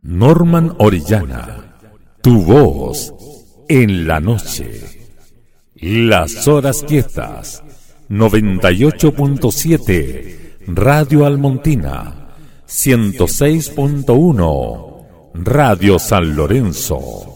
Norman Orellana, tu voz en la noche. Las horas quietas, 98.7, Radio Almontina, 106.1, Radio San Lorenzo.